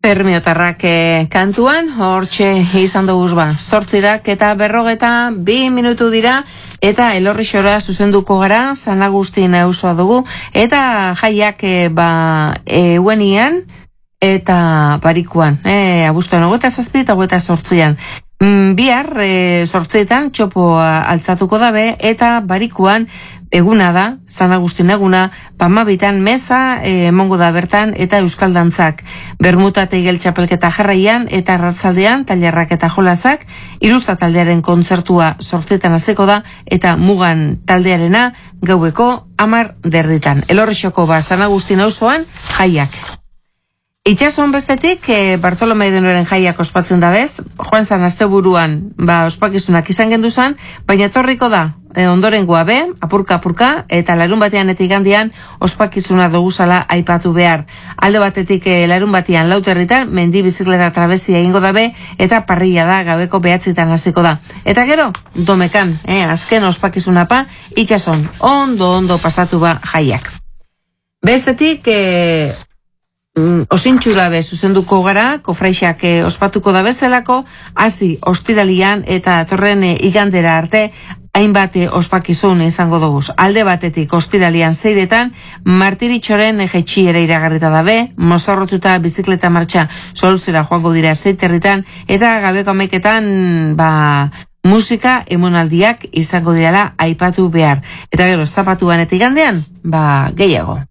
Bermiotarrak kantuan, hortxe izan duguz ba. 8:40 minutu dira, eta Elorrixora zuzenduko gara, San Agustin auzoa dugu, eta jaiak euenian, eta barikuan, abuztuan 27 eta 28an. Bihar, 8etan, txopoa altzatuko dabe, eta barikuan, eguna da, San Agustin eguna, 12an meza emongo da bertan eta euskal dantzak. Bermuta teigel txapelketa jarraian eta arratzaldean tailerrak eta jolasak, Irusta taldearen kontzertua 8etan hasiko da eta Mugan taldearena gaueko 10:30. Elorrixoko San Agustin auzoan jaiak. Itxason bestetik, Bartolome Denoren jaiak ospatzen da bez, joan zan asteburuan ospakizunak izan genduzan, baina etorriko da, ondorengoa be, apurka, eta larun batean eta igandian ospakizuna doguzala aipatu behar. Alde batetik larun batean Lauterritan, mendi bizikleta trabezia egingo dabe, eta parrilla da gaueko 9etan hasiko da. Eta gero, Domekan, azken ospakizuna itxason, ondo pasatu ba jaiak. Bestetik, osintxura be zuzenduko gara, kofraixak ospatuko da bezalako, hasi ostiralian eta torren igandera arte, hainbat ospakizun izango dugu. Alde batetik ostiralian 6etan, Martiritxoren jetxiera iragarrita dabe, mozorrotuta bizikleta martxa soluzera joango dira 7 eta gabeko 11etan, musika emonaldiak izango direla aipatu behar. Eta gero, zapatuan eta igandean, gehiago.